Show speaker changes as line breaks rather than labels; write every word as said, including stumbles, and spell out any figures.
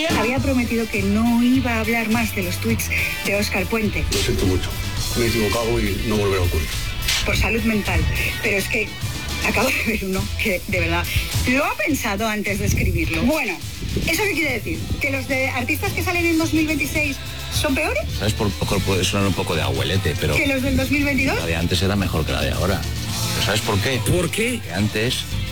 Había prometido que no iba a hablar más de los tuits de Óscar Puente.
Lo siento mucho. Me he equivocado y no volverá a ocurrir.
Por salud mental. Pero es que acabo de ver uno que, de verdad, lo ha pensado antes de escribirlo. Bueno, ¿eso qué quiere decir? ¿Que los de artistas que salen en dos mil veintiséis son peores?
¿Sabes? Por poco puede sonar un poco de abuelete, pero...
¿Que los del dos mil veintidós?
La de antes era mejor que la de ahora. ¿Pero sabes por qué?
¿Por qué?
Que antes